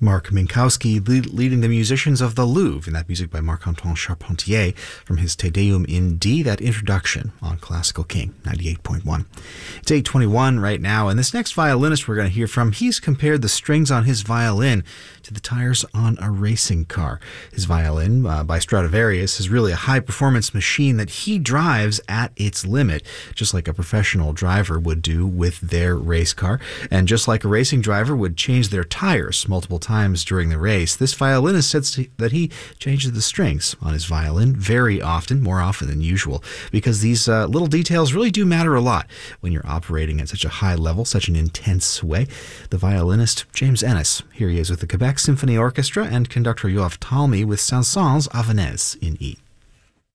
Marc Minkowski leading the musicians of the Louvre, and that music by Marc-Antoine Charpentier from his Te Deum in D, that introduction on Classical King 98.1. It's 8:21 right now, and this next violinist we're going to hear from, he's compared the strings on his violin to the tires on a racing car. His violin by Stradivarius is really a high-performance machine that he drives at its limit, just like a professional driver would do with their race car, and just like a racing driver would change their tires multiple times during the race. This violinist says that he changes the strings on his violin very often, more often than usual, because these little details really do matter a lot when you're operating at such a high level, such an intense way. The violinist James Ennis, here he is with the Quebec Symphony Orchestra and conductor Yoav Talmy with Saint-Saëns Avenez in E.